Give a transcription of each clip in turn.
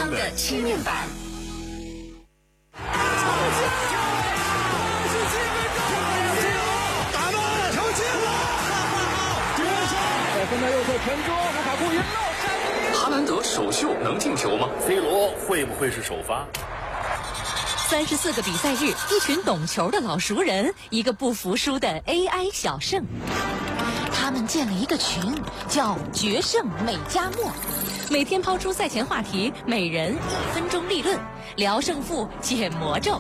方的吃面版。 分在右侧传中，卢卡库一漏。 哈兰德首秀能进球吗 ？C 罗会不会是首发 ？34个比赛日，一群懂球的老熟人，一个不服输的 AI 小胜。他们建了一个群，叫“决胜美加墨”，每天抛出赛前话题，每人1分钟立论，聊胜负，解魔咒。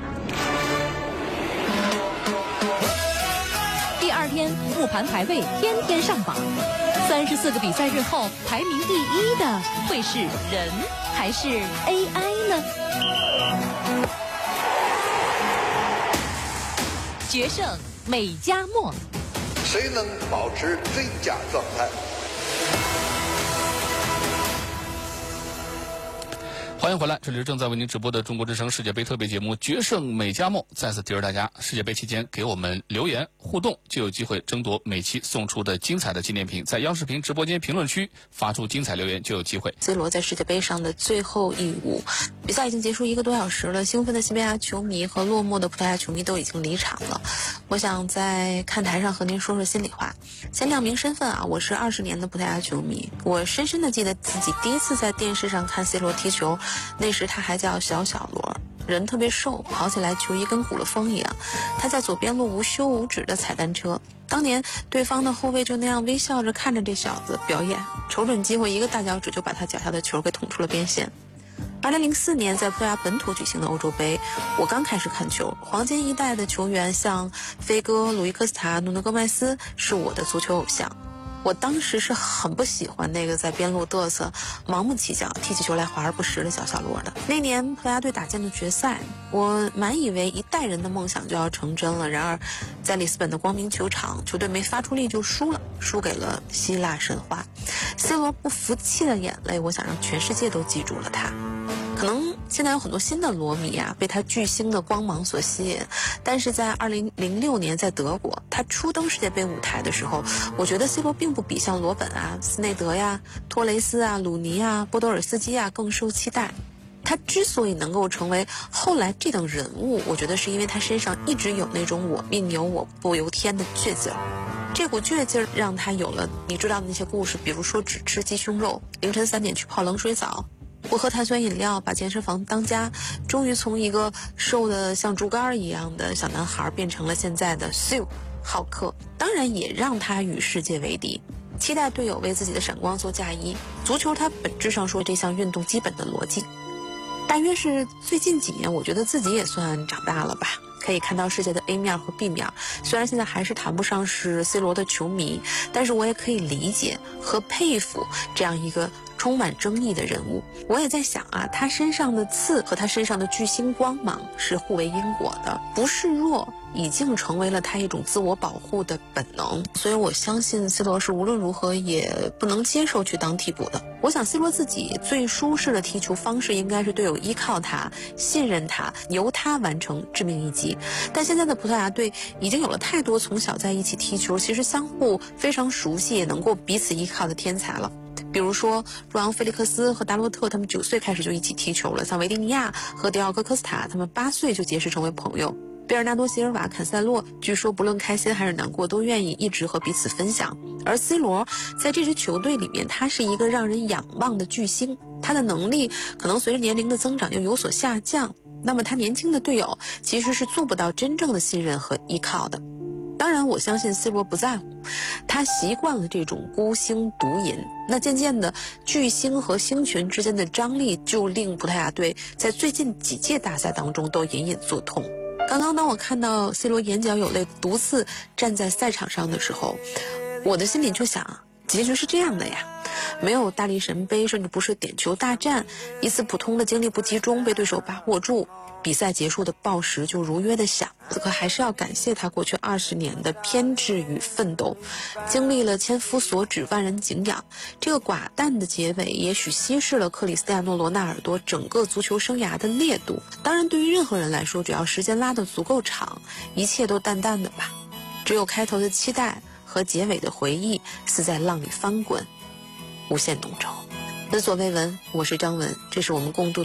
第二天复盘排位，天天上榜。34个比赛日后，排名第1的会是人还是 AI 呢？决胜美加墨， 谁能保持最佳状态？ 欢迎回来，这里是正在为您直播的中国之声世界杯特别节目《决胜美加墨》。再次提示大家，世界杯期间给我们留言互动，就有机会争夺每期送出的精彩的纪念品。在央视频直播间评论区发出精彩留言，就有机会。 C 罗在世界杯上的最后一舞，比赛已经结束1个多小时了，兴奋的西班牙球迷和落寞的葡萄牙球迷都已经离场了。我想在看台上和您说说心里话，先亮明身份啊，我是20年的葡萄牙球迷，我深深的记得自己第一次在电视上看 C 罗踢球。那时他还叫小罗，人特别瘦，跑起来球衣跟鼓了风一样。他在左边路无休无止的踩单车，当年对方的后卫就那样微笑着看着这小子表演，瞅准机会一个大脚趾就把他脚下的球给捅出了边线。2004年在葡萄牙本土举行的欧洲杯，我刚开始看球，黄金一代的球员像飞哥、鲁伊科斯塔、努诺戈麦斯是我的足球偶像。我当时是很不喜欢那个在边路嘚瑟、盲目起脚、踢起球来华而不实的小罗的。那年葡萄牙队打进了决赛，我满以为一代人的梦想就要成真了。然而，在里斯本的光明球场，球队没发出力就输了，输给了希腊神话。C 罗不服气的眼泪，我想让全世界都记住了他。可能现在有很多新的罗迷啊，被他巨星的光芒所吸引，但是在2006年在德国，他初登世界杯舞台的时候，我觉得 C 罗并不比像罗本啊、斯内德呀、托雷斯啊、鲁尼啊、波多尔斯基啊更受期待。他之所以能够成为后来这等人物，我觉得是因为他身上一直有那种我命由我不由天的倔劲儿。这股倔劲儿让他有了你知道的那些故事，比如说只吃鸡胸肉，凌晨3点去泡冷水澡，不喝碳酸饮料，把健身房当家，终于从一个瘦的像竹竿一样的小男孩变成了现在的浩克。当然也让他与世界为敌，期待队友为自己的闪光做嫁衣。足球它本质上说这项运动基本的逻辑。大约是最近几年，我觉得自己也算长大了吧，可以看到世界的 A 面和 B 面。虽然现在还是谈不上是 C 罗的球迷，但是我也可以理解和佩服这样一个充满争议的人物。我也在想啊，他身上的刺和他身上的巨星光芒是互为因果的，不示弱已经成为了他一种自我保护的本能。所以我相信 C 罗是无论如何也不能接受去当替补的。我想 C 罗自己最舒适的踢球方式应该是队友依靠他，信任他，由他完成致命一击。但现在的葡萄牙队已经有了太多从小在一起踢球，其实相互非常熟悉，也能够彼此依靠的天才了。比如说若昂·菲利克斯和达洛特，他们9岁开始就一起踢球了；像维蒂尼亚和迪奥戈·科斯塔，他们8岁就结识成为朋友。贝尔纳多·席尔瓦、坎塞洛，据说不论开心还是难过，都愿意一直和彼此分享。而 C 罗在这支球队里面，他是一个让人仰望的巨星，他的能力可能随着年龄的增长又有所下降。那么他年轻的队友其实是做不到真正的信任和依靠的。当然我相信 C 罗不在乎，他习惯了这种孤星独饮，那渐渐的巨星和星群之间的张力就令葡萄牙队在最近几届大赛当中都隐隐作痛。刚刚当我看到 C 罗眼角有泪独自站在赛场上的时候，我的心里就想，结局是这样的呀，没有大力神杯，甚至不是点球大战，一次普通的精力不集中被对手把握住，比赛结束的报时就如约的响。此刻还是要感谢他过去20年的偏执与奋斗，经历了千夫所指万人敬仰，这个寡淡的结尾也许稀释了克里斯蒂亚诺·罗纳尔多整个足球生涯的烈度。当然对于任何人来说，只要时间拉得足够长，一切都淡淡的吧，只有开头的期待和结尾的回忆似在浪里翻滚，无限浓稠。闻所未闻，我是张文，这是我们共度